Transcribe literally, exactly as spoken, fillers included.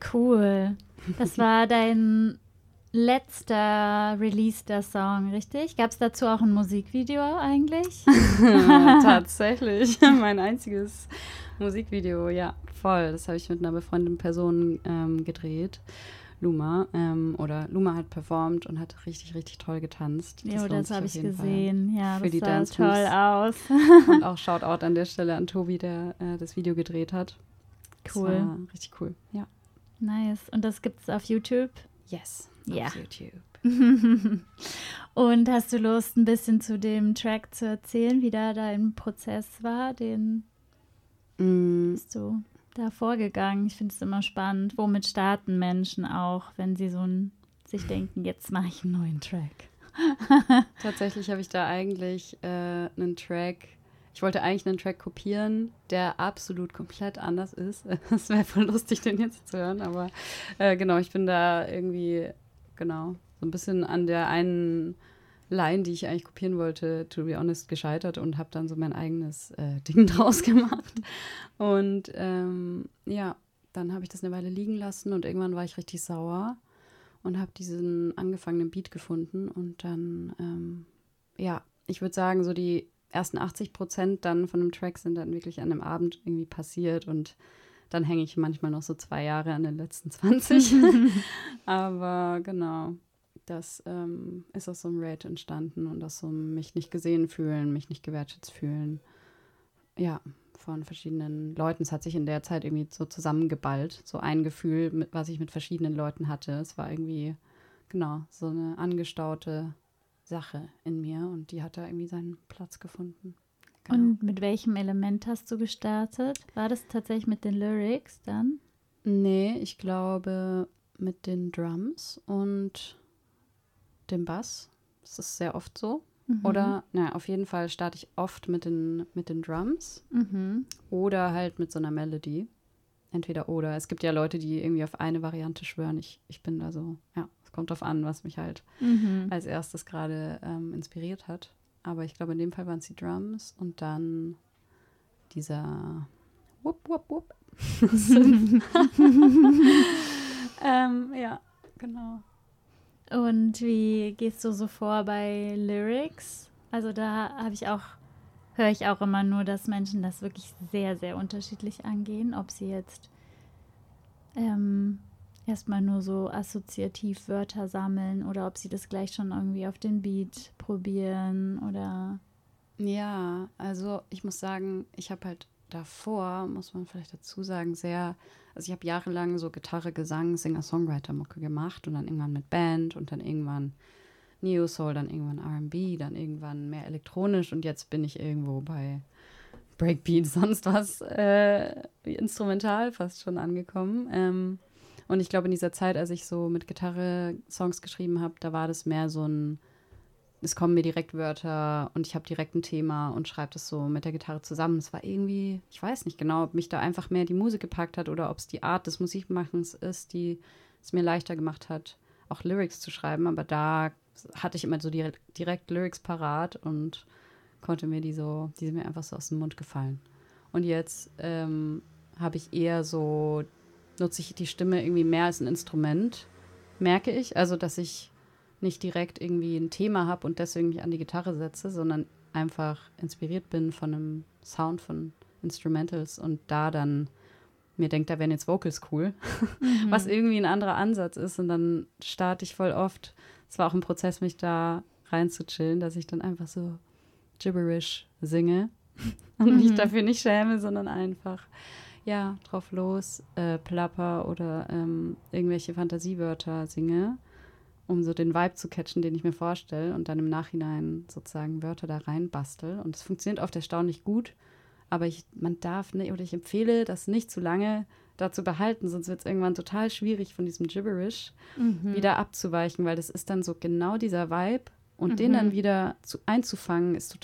Cool. Das war dein letzter Release der Song, richtig? Gab es dazu auch ein Musikvideo eigentlich? Tatsächlich, mein einziges Musikvideo, ja, voll. Das habe ich mit einer befreundeten Person ähm, gedreht, Luma. Ähm, oder Luma hat performt und hat richtig, richtig toll getanzt. Ja, das, das habe ich gesehen. Fall ja, für das die sah Dance toll aus. Und auch Shoutout an der Stelle an Tobi, der äh, das Video gedreht hat. Cool. Das war richtig cool, ja. Nice. Und das gibt es auf YouTube? Yes, ja. auf YouTube. Und hast du Lust, ein bisschen zu dem Track zu erzählen, wie da dein Prozess war? Den mm. bist du da vorgegangen? Ich finde es immer spannend. Womit starten Menschen auch, wenn sie so ein, sich denken, jetzt mache ich einen neuen Track? Tatsächlich habe ich da eigentlich äh, einen Track, ich wollte eigentlich einen Track kopieren, der absolut komplett anders ist. Es wäre voll lustig, den jetzt zu hören, aber äh, genau, ich bin da irgendwie, genau, so ein bisschen an der einen Line, die ich eigentlich kopieren wollte, to be honest, gescheitert und habe dann so mein eigenes äh, Ding draus gemacht. Und ähm, ja, dann habe ich das eine Weile liegen lassen und irgendwann war ich richtig sauer und habe diesen angefangenen Beat gefunden und dann, ähm, ja, ich würde sagen, so die ersten achtzig Prozent dann von dem Track sind dann wirklich an einem Abend irgendwie passiert und dann hänge ich manchmal noch so zwei Jahre an den letzten zwanzig. Aber genau, das ähm, ist aus so einem Rage entstanden und aus so einem mich nicht gesehen fühlen, mich nicht gewertschätzt fühlen. Ja, von verschiedenen Leuten. Es hat sich in der Zeit irgendwie so zusammengeballt. So ein Gefühl, mit, was ich mit verschiedenen Leuten hatte. Es war irgendwie, genau, so eine angestaute Sache in mir und die hat da irgendwie seinen Platz gefunden. Genau. Und mit welchem Element hast du gestartet? War das tatsächlich mit den Lyrics dann? Nee, ich glaube mit den Drums und dem Bass. Das ist sehr oft so. Mhm. Oder, naja, auf jeden Fall starte ich oft mit den, mit den Drums mhm. oder halt mit so einer Melodie. Entweder oder. Es gibt ja Leute, die irgendwie auf eine Variante schwören. Ich, ich bin da so, ja, es kommt drauf an, was mich halt mhm. als erstes gerade ähm, inspiriert hat. Aber ich glaube, in dem Fall waren es die Drums und dann dieser Wupp, Wupp, Wupp. ähm, ja, genau. Und wie gehst du so vor bei Lyrics? Also da habe ich auch, höre ich auch immer nur, dass Menschen das wirklich sehr, sehr unterschiedlich angehen. Ob sie jetzt ähm, erstmal nur so assoziativ Wörter sammeln oder ob sie das gleich schon irgendwie auf den Beat probieren oder... Ja, also ich muss sagen, ich habe halt davor, muss man vielleicht dazu sagen, sehr, also ich habe jahrelang so Gitarre, Gesang, Singer-Songwriter-Mucke gemacht und dann irgendwann mit Band und dann irgendwann Neo-Soul, dann irgendwann R and B, dann irgendwann mehr elektronisch und jetzt bin ich irgendwo bei Breakbeat, sonst was, äh, instrumental fast schon angekommen. Ähm, und ich glaube, in dieser Zeit, als ich so mit Gitarre Songs geschrieben habe, da war das mehr so ein, es kommen mir direkt Wörter und ich habe direkt ein Thema und schreibe das so mit der Gitarre zusammen. Es war irgendwie, ich weiß nicht genau, ob mich da einfach mehr die Musik gepackt hat oder ob es die Art des Musikmachens ist, die es mir leichter gemacht hat, auch Lyrics zu schreiben. Aber da hatte ich immer so direkt, direkt Lyrics parat und konnte mir die so, die sind mir einfach so aus dem Mund gefallen. Und jetzt ähm, habe ich eher so, nutze ich die Stimme irgendwie mehr als ein Instrument, merke ich. Also, dass ich nicht direkt irgendwie ein Thema habe und deswegen mich an die Gitarre setze, sondern einfach inspiriert bin von einem Sound von Instrumentals und da dann mir denke, da wären jetzt Vocals cool, mhm. was irgendwie ein anderer Ansatz ist und dann starte ich voll oft, es war auch ein Prozess, mich da rein zu chillen, dass ich dann einfach so gibberish singe und mhm. mich dafür nicht schäme, sondern einfach ja, drauf los, äh, plapper oder ähm, irgendwelche Fantasiewörter singe, um so den Vibe zu catchen, den ich mir vorstelle und dann im Nachhinein sozusagen Wörter da rein bastel. Und es funktioniert oft erstaunlich gut, aber ich, man darf nicht, oder ich empfehle, das nicht zu lange da zu behalten, sonst wird es irgendwann total schwierig, von diesem Gibberish mhm. wieder abzuweichen, weil das ist dann so genau dieser Vibe und mhm. den dann wieder zu, einzufangen, ist total